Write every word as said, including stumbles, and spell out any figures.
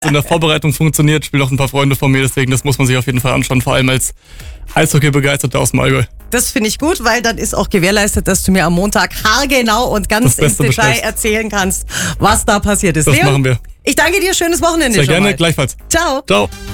in der Vorbereitung funktioniert, spielen auch ein paar Freunde von mir, deswegen das muss man sich auf jeden Fall anschauen, vor allem als Eishockey-Begeisterter aus dem Allgäu. Das finde ich gut, weil dann ist auch gewährleistet, dass du mir am Montag haargenau und ganz ins Detail beschreibst. erzählen kannst, was da passiert ist. Das Leon, machen wir. Ich danke dir, schönes Wochenende Sehr schon gerne, mal. gleichfalls. Ciao. Ciao.